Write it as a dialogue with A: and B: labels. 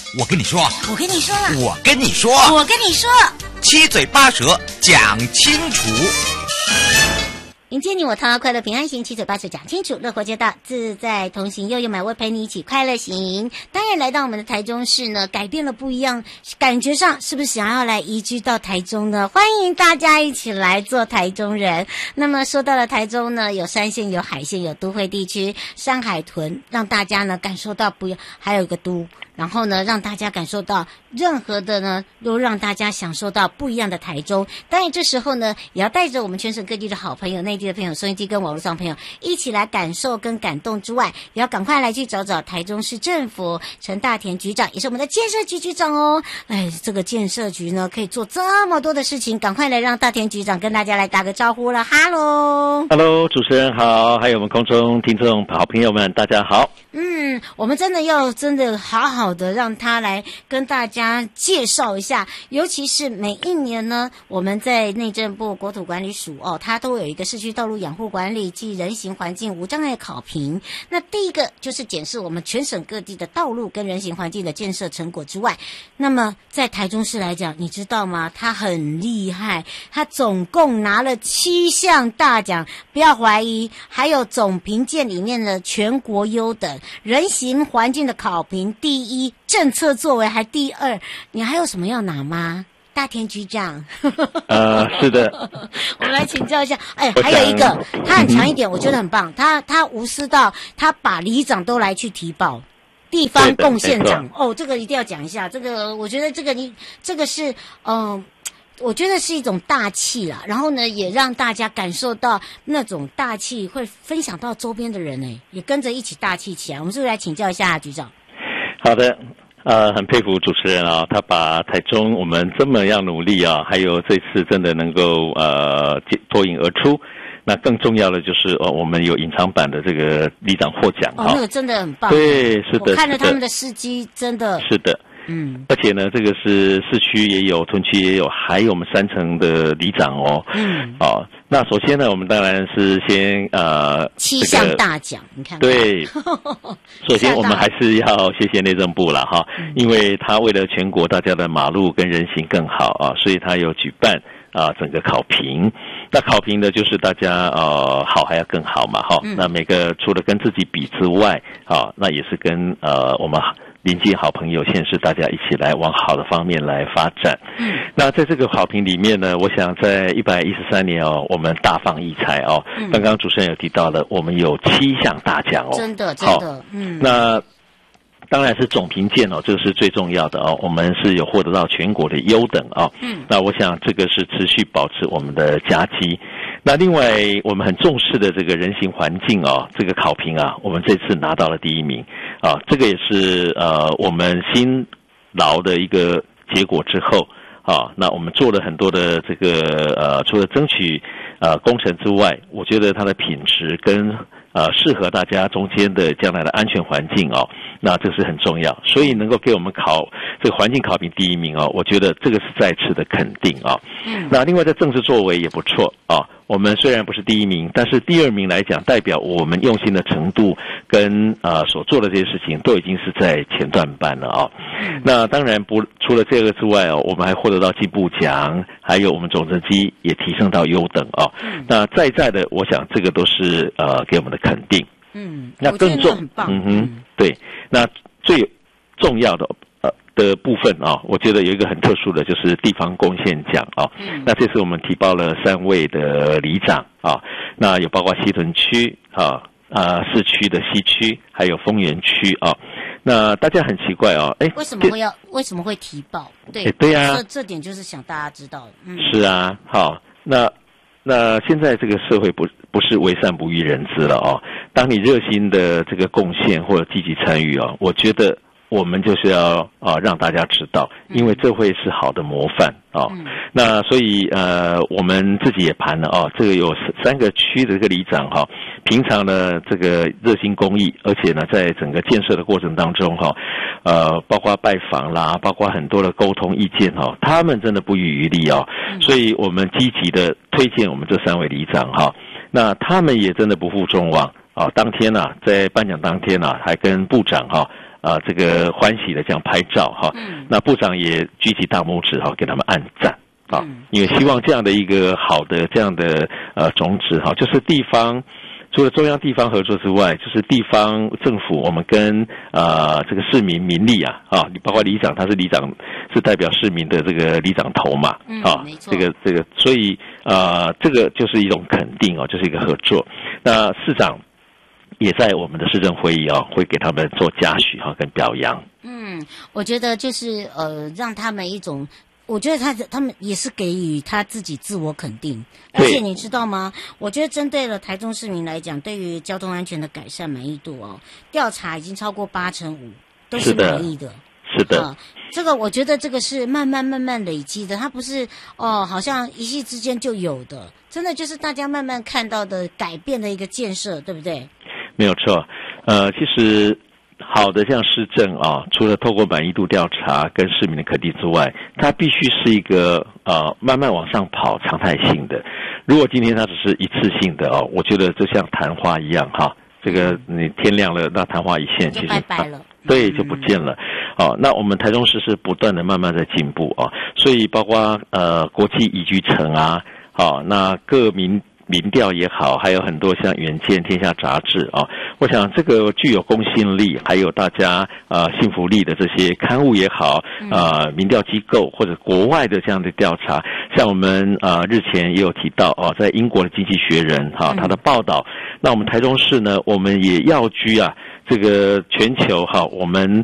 A: 我跟你说，
B: 我跟你说了，
A: 我跟你说，
B: 我跟你说，
A: 七嘴八舌讲清楚。
B: 迎接你我他，快乐平安行，七嘴八舌讲清楚，乐活街道自在同行，悠悠美味陪你一起快乐行。当然来到我们的台中市呢，改变了不一样，感觉上是不是想要来移居到台中呢？欢迎大家一起来做台中人。那么说到了台中呢，有山线，有海线，有都会地区，山海屯，让大家呢感受到不一样，还有一个都。然后呢，让大家感受到任何的呢，都让大家享受到不一样的台中。当然，这时候呢，也要带着我们全省各地的好朋友、内地的朋友、收音机跟网络上朋友一起来感受跟感动之外，也要赶快来去找找台中市政府陈大田局长，也是我们的建设局局长哦。哎，这个建设局呢，可以做这么多的事情，赶快来让大田局长跟大家来打个招呼了。Hello，
C: 主持人好，还有我们空中听众好朋友们，大家好。
B: 我们真的要好好的让他来跟大家介绍一下，尤其是每一年呢，我们在内政部国土管理署它都有一个市区道路养护管理及人行环境无障碍考评。那第一个就是检视我们全省各地的道路跟人行环境的建设成果之外，那么在台中市来讲，你知道吗？他很厉害，他总共拿了7项大奖，不要怀疑，还有总评鉴里面的全国优等，人行环境的考评第一，政策作为还第二，你还有什么要拿吗？大田局长。
C: 是的。
B: 我们来请教一下。还有一个，他很强一点，我觉得很棒。他无私到他把里长都来去提报，地方贡献奖。这个一定要讲一下。这个我觉得这个是我觉得是一种大气啦，然后呢，也让大家感受到那种大气，会分享到周边的人也跟着一起大气起来。我们是不是来请教一下局长？
C: 好的，很佩服主持人他把台中我们这么样努力还有这次真的能够脱颖而出。那更重要的就是我们有隐藏版的这个里长获奖
B: 那个真的很棒。
C: 对，是的，
B: 我看了他们的事迹，真的
C: 是的。而且呢，这个是市区也有，屯区也有，还有我们3城的里长那首先呢，我们当然是先
B: 7项大奖，你看。
C: 对，首先我们还是要谢谢内政部啦因为他为了全国大家的马路跟人行更好所以他有举办整个考评。那考评的就是大家好还要更好嘛那每个除了跟自己比之外那也是跟我们邻近好朋友县市大家一起来往好的方面来发展。那在这个考评里面呢，我想在113年我们大放异彩刚刚主持人有提到了，我们有7项大奖
B: 真的
C: 那当然是总评鉴这个是最重要的我们是有获得到全国的优等那我想这个是持续保持我们的佳绩。那另外我们很重视的这个人行环境这个考评我们这次拿到了第1名这个也是我们辛劳的一个结果之后那我们做了很多的这个除了争取工程之外，我觉得它的品质跟适合大家中间的将来的安全环境那这是很重要，所以能够给我们考这个环境考评第1名我觉得这个是再次的肯定那另外在政治作为也不错我们虽然不是第1名，但是第2名来讲，代表我们用心的程度跟所做的这些事情都已经是在前段班了那当然除了这个之外我们还获得到进步奖，还有我们总成绩也提升到优等那在的，我想这个都是给我们的肯定。那更
B: 很棒。
C: 对，那最重要的部分我觉得有一个很特殊的，就是地方贡献奖那这次我们提报了3位的里长那有包括西屯区市区的西区，还有丰原区那大家很奇怪
B: 为什么会提报？
C: 对啊，
B: 这点就是想大家知道的。
C: 是啊，好，那现在这个社会不是为善不欲人知了当你热心的这个贡献或者积极参与我觉得我们就是要让大家知道，因为这会是好的模范那所以我们自己也盘了这个有3个区的这个里长平常呢这个热心公益，而且呢在整个建设的过程当中包括拜访啦，包括很多的沟通意见他们真的不遗余力所以我们积极的推荐我们这3位里长那他们也真的不负众望当天在颁奖当天还跟部长这个欢喜的这样拍照哈。那部长也举起大拇指哈，给他们按赞。啊，因为希望这样的一个好的这样的种子哈，就是地方除了中央地方合作之外，就是地方政府我们跟这个市民民力啊，包括里长，他是里长是代表市民的这个里长头嘛，
B: 没错，
C: 这个，所以这个就是一种肯定哦，就是一个合作。那市长也在我们的市政会议会给他们做嘉许跟表扬。
B: 我觉得就是让他们一种。我觉得他们也是给予他自己自我肯定，而且你知道吗？我觉得针对了台中市民来讲，对于交通安全的改善满意度调查已经超过85%，都是满意的。
C: 是的，
B: 这个我觉得这个是慢慢累积的，它不是好像一夕之间就有的，真的就是大家慢慢看到的改变的一个建设，对不对？
C: 没有错，其实。好的，像市政除了透过满意度调查跟市民的肯定之外，它必须是一个慢慢往上跑常态性的。如果今天它只是一次性的我觉得就像昙花一样这个你天亮了，那昙花一现，其实
B: 拜拜了，
C: 对，就不见了。那我们台中市是不断的慢慢在进步所以包括国际宜居城那各民调也好，还有很多像远见、天下杂志我想这个具有公信力，还有大家信服力的这些刊物也好，民调机构或者国外的这样的调查，像我们日前也有提到在英国的经济学人他的报道，那我们台中市呢，我们也要居这个全球我们